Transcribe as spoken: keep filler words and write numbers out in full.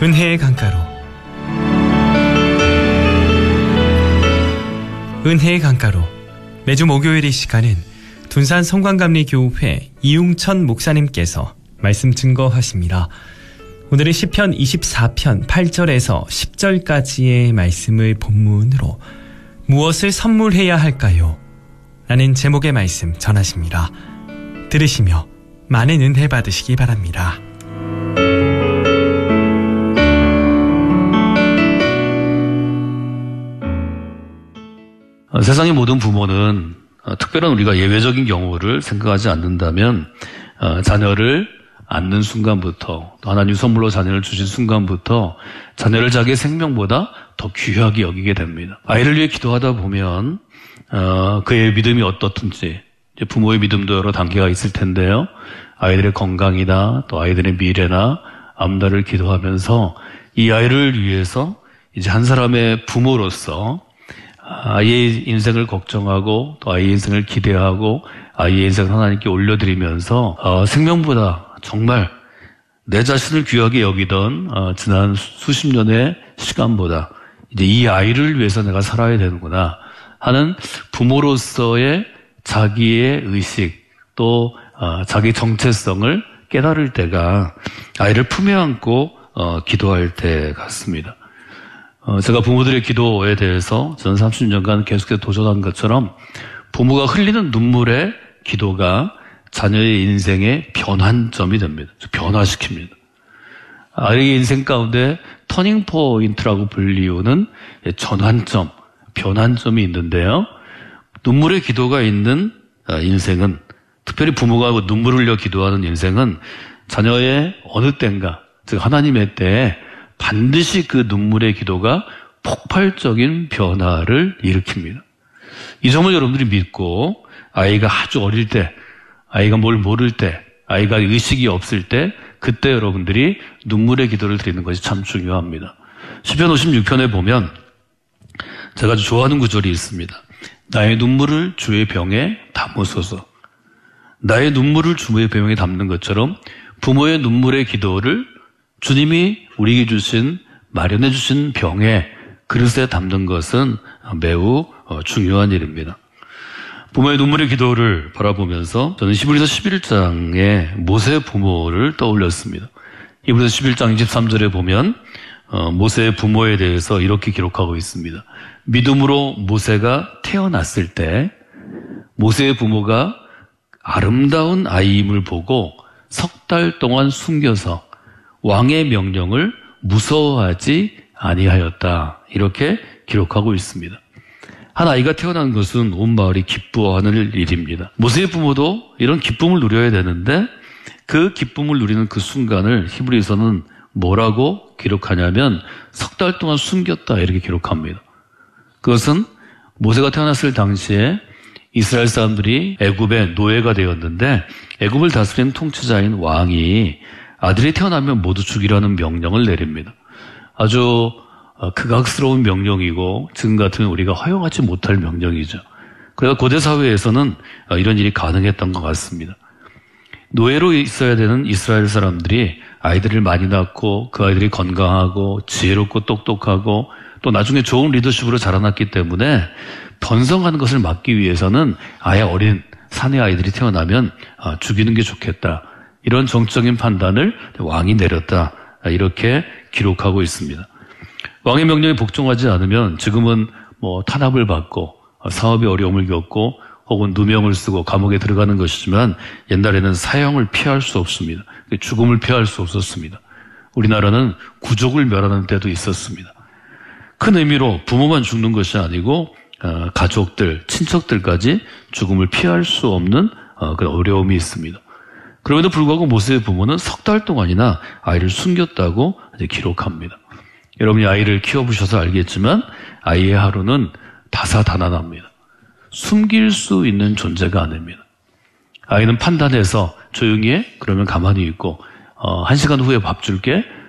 은혜의 강가로 은혜의 강가로 매주 목요일 이 시간은 둔산 성광감리교회 이웅천 목사님께서 말씀 증거하십니다. 오늘은 시편 이십사 편 팔 절에서 십 절까지의 말씀을 본문으로 무엇을 선물해야 할까요? 라는 제목의 말씀 전하십니다. 들으시며 많은 은혜 받으시기 바랍니다. 세상의 모든 부모는 특별한 우리가 예외적인 경우를 생각하지 않는다면 자녀를 안는 순간부터 또 하나님 선물로 자녀를 주신 순간부터 자녀를 자기의 생명보다 더 귀하게 여기게 됩니다. 아이를 위해 기도하다 보면 그의 믿음이 어떻든지 부모의 믿음도 여러 단계가 있을 텐데요. 아이들의 건강이나 또 아이들의 미래나 앞날을 기도하면서 이 아이를 위해서 이제 한 사람의 부모로서 아이의 인생을 걱정하고 또 아이의 인생을 기대하고 아이의 인생을 하나님께 올려드리면서 어, 생명보다 정말 내 자신을 귀하게 여기던 어, 지난 수십 년의 시간보다 이제 이 아이를 위해서 내가 살아야 되는구나 하는 부모로서의 자기의 의식 또 어, 자기 정체성을 깨달을 때가 아이를 품에 안고 어, 기도할 때 같습니다. 어, 제가 부모들의 기도에 대해서 저는 삼십 년간 계속해서 도전한 것처럼 부모가 흘리는 눈물의 기도가 자녀의 인생의 변환점이 됩니다. 변화시킵니다. 아이의 인생 가운데 터닝 포인트라고 불리우는 전환점, 변환점이 있는데요. 눈물의 기도가 있는 인생은, 특별히 부모가 눈물을 흘려 기도하는 인생은 자녀의 어느 때인가, 즉 하나님의 때에 반드시 그 눈물의 기도가 폭발적인 변화를 일으킵니다. 이 점을 여러분들이 믿고 아이가 아주 어릴 때, 아이가 뭘 모를 때, 아이가 의식이 없을 때 그때 여러분들이 눈물의 기도를 드리는 것이 참 중요합니다. 시편 오십육 편에 보면 제가 아주 좋아하는 구절이 있습니다. 나의 눈물을 주의 병에 담으소서. 나의 눈물을 주의 병에 담는 것처럼 부모의 눈물의 기도를 주님이 우리에게 주신, 마련해 주신 병에, 그릇에 담는 것은 매우 중요한 일입니다. 부모의 눈물의 기도를 바라보면서 저는 히브리서 십일 장에 모세 부모를 떠올렸습니다. 히브리서 십일 장 이십삼 절에 보면 모세의 부모에 대해서 이렇게 기록하고 있습니다. 믿음으로 모세가 태어났을 때 모세의 부모가 아름다운 아이임을 보고 석 달 동안 숨겨서 왕의 명령을 무서워하지 아니하였다. 이렇게 기록하고 있습니다. 한 아이가 태어난 것은 온 마을이 기뻐하는 일입니다. 모세의 부모도 이런 기쁨을 누려야 되는데 그 기쁨을 누리는 그 순간을 히브리서는 뭐라고 기록하냐면 석 달 동안 숨겼다 이렇게 기록합니다. 그것은 모세가 태어났을 당시에 이스라엘 사람들이 애굽의 노예가 되었는데 애굽을 다스리는 통치자인 왕이 아들이 태어나면 모두 죽이라는 명령을 내립니다. 아주 극악스러운 명령이고 지금 같으면 우리가 허용하지 못할 명령이죠. 그래서 고대 사회에서는 이런 일이 가능했던 것 같습니다. 노예로 있어야 되는 이스라엘 사람들이 아이들을 많이 낳고 그 아이들이 건강하고 지혜롭고 똑똑하고 또 나중에 좋은 리더십으로 자라났기 때문에 번성하는 것을 막기 위해서는 아예 어린 사내 아이들이 태어나면 죽이는 게 좋겠다. 이런 정적인 판단을 왕이 내렸다. 이렇게 기록하고 있습니다. 왕의 명령에 복종하지 않으면 지금은 뭐 탄압을 받고 사업에 어려움을 겪고 혹은 누명을 쓰고 감옥에 들어가는 것이지만 옛날에는 사형을 피할 수 없습니다. 죽음을 피할 수 없었습니다. 우리나라는 구족을 멸하는 때도 있었습니다. 큰 의미로 부모만 죽는 것이 아니고 가족들, 친척들까지 죽음을 피할 수 없는 그런 어려움이 있습니다. 그럼에도 불구하고 모세의 부모는 석 달 동안이나 아이를 숨겼다고 기록합니다. 여러분이 아이를 키워보셔서 알겠지만 아이의 하루는 다사다난합니다. 숨길 수 있는 존재가 아닙니다. 아이는 판단해서 조용히 해? 그러면 가만히 있고 어, 한 시간 후에 밥 줄게?